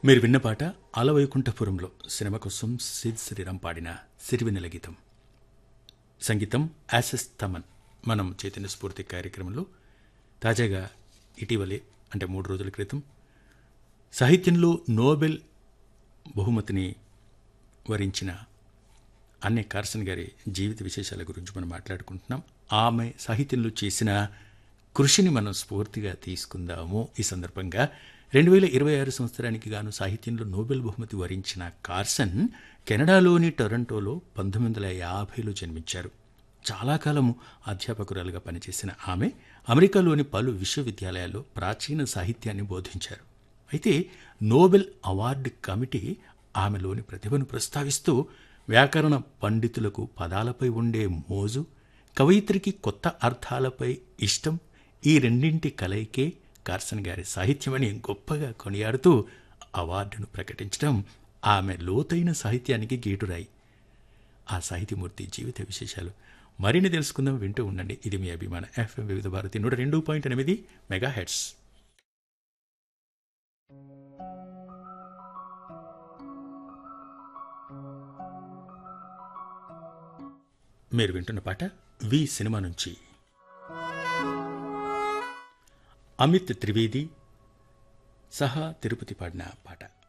మీరు విన్న పాట అలవైకుంఠపురంలో సినిమా కోసం సిద్ శ్రీరామ్ పాడిన సిరివెన్నెల గీతం. సంగీతం యాసెస్ తమన్. మనం చైతన్య స్ఫూర్తి కార్యక్రమంలో తాజాగా ఇటీవలే అంటే 3 రోజుల క్రితం సాహిత్యంలో నోబెల్ బహుమతిని వరించిన అన్నే కార్సన్ గారి జీవిత విశేషాల గురించి మనం మాట్లాడుకుంటున్నాం. ఆమె సాహిత్యంలో చేసిన కృషిని మనం స్ఫూర్తిగా తీసుకుందాము. ఈ సందర్భంగా 2026 సంవత్సరానికి గాను సాహిత్యంలో నోబెల్ బహుమతి వరించిన కార్సన్ కెనడాలోని టొరంటోలో 1950లో జన్మించారు. చాలా కాలము అధ్యాపకురాలుగా పనిచేసిన ఆమె అమెరికాలోని పలు విశ్వవిద్యాలయాల్లో ప్రాచీన సాహిత్యాన్ని బోధించారు. అయితే నోబెల్ అవార్డు కమిటీ ఆమెలోని ప్రతిభను ప్రస్తావిస్తూ వ్యాకరణ పండితులకు పదాలపై ఉండే మోజు, కవయిత్రికి కొత్త అర్థాలపై ఇష్టం, ఈ రెండింటి కలయికే కార్సన్ గారి సాహిత్యమని గొప్పగా కొనియాడుతూ అవార్డును ప్రకటించడం ఆమె లోతైన సాహిత్యానికి గీటురాయి. ఆ సాహితీమూర్తి జీవిత విశేషాలు మరిన్ని తెలుసుకుందాం. వింటూ ఉండండి. ఇది మీ అభిమాన FM వివిధ భారతి 102.8 మెగాహెర్ట్జ్. మీరు వింటున్న పాట వి సినిమా నుంచి అమిత్ త్రివేది సహా తిరుపతి పాడిన పాట.